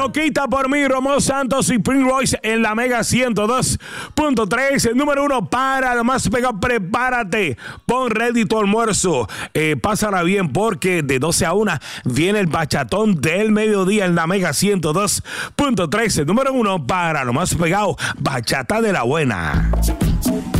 Loquita por mí, Romeo Santos y Prince Royce en la Mega 102.3. Número 1 para lo más pegado. Prepárate, pon ready tu almuerzo. Pásala bien porque de 12 a 1 viene el bachatón del mediodía en la Mega 102.3. Número 1 para lo más pegado. Bachata de la buena.